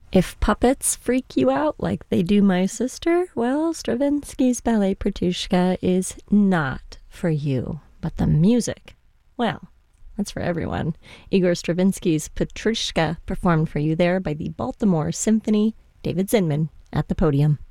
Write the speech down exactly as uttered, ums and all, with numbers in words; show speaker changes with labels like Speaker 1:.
Speaker 1: If puppets freak you out like they do my sister, well, Stravinsky's Ballet Petrushka is not for you. But the music, well, that's for everyone. Igor Stravinsky's Petrushka performed for you there by the Baltimore Symphony. David Zinman at the podium.